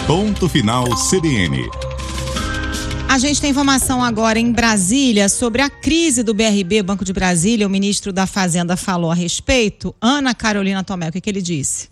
Ponto Final CBN. A gente tem informação agora em Brasília sobre a crise do BRB, Banco de Brasília. O ministro da Fazenda falou a respeito. Ana Carolina Tomé, o que ele disse?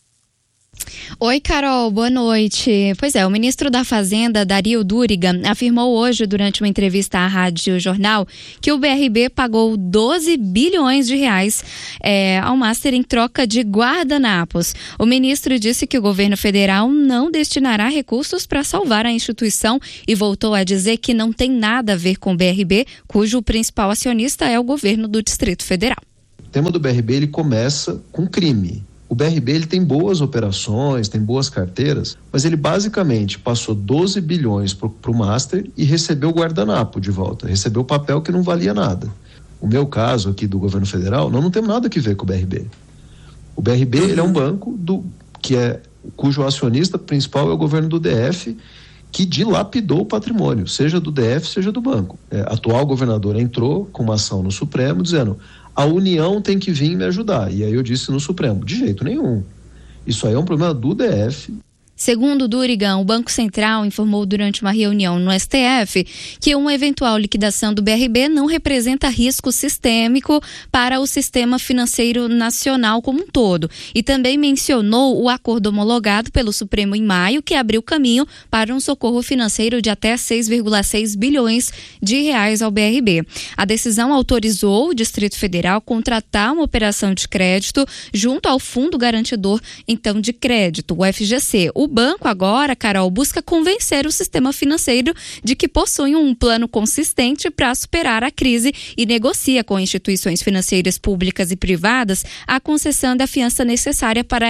Oi, Carol, boa noite. Pois é, o ministro da Fazenda, Dario Duriga, afirmou hoje, durante uma entrevista à Rádio Jornal, que o BRB pagou 12 bilhões de reais ao Master em troca de guardanapos. O ministro disse que o governo federal não destinará recursos para salvar a instituição e voltou a dizer que não tem nada a ver com o BRB, cujo principal acionista é o governo do Distrito Federal. O tema do BRB ele começa com crime. O BRB ele tem boas operações, tem boas carteiras, mas ele basicamente passou 12 bilhões para o Master e recebeu o guardanapo de volta, recebeu o papel que não valia nada. O meu caso aqui do governo federal, nós não temos nada a ver com o BRB. O BRB ele é um banco cujo acionista principal é o governo do DF, que dilapidou o patrimônio, seja do DF, seja do banco. A atual governadora entrou com uma ação no Supremo dizendo: a União tem que vir me ajudar. E aí eu disse no Supremo: de jeito nenhum. Isso aí é um problema do DF. Segundo Duriga, o Banco Central informou durante uma reunião no STF que uma eventual liquidação do BRB não representa risco sistêmico para o sistema financeiro nacional como um todo. E também mencionou o acordo homologado pelo Supremo em maio, que abriu caminho para um socorro financeiro de até 6,6 bilhões de reais ao BRB. A decisão autorizou o Distrito Federal contratar uma operação de crédito junto ao Fundo Garantidor, então, de Crédito, o FGC. O banco agora, Carol, busca convencer o sistema financeiro de que possui um plano consistente para superar a crise e negocia com instituições financeiras públicas e privadas a concessão da fiança necessária para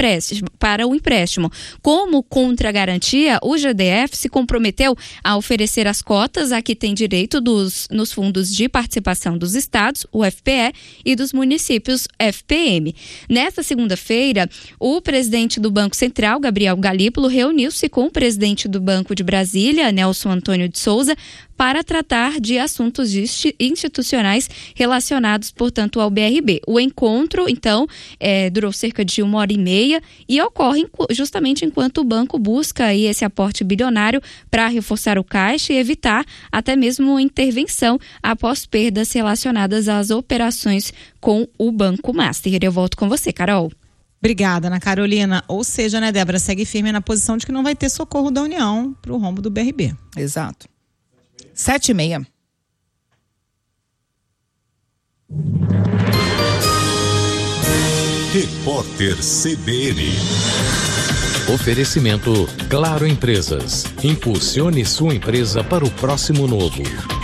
o empréstimo. Como contragarantia, o GDF se comprometeu a oferecer as cotas a que tem direito nos fundos de participação dos estados, o FPE, e dos municípios, FPM. Nesta segunda-feira, o presidente do Banco Central, Gabriel Galípolo, reuniu-se com o presidente do Banco de Brasília, Nelson Antônio de Souza, para tratar de assuntos institucionais relacionados, portanto, ao BRB. O encontro, então, durou cerca de 1h30 e ocorre justamente enquanto o banco busca aí esse aporte bilionário para reforçar o caixa e evitar até mesmo intervenção após perdas relacionadas às operações com o Banco Master. Eu volto com você, Carol. Obrigada, Ana Carolina. Ou seja, né, Débora, segue firme na posição de que não vai ter socorro da União para o rombo do BRB. Exato. 7h30. Repórter CBN. Oferecimento Claro Empresas. Impulsione sua empresa para o próximo novo.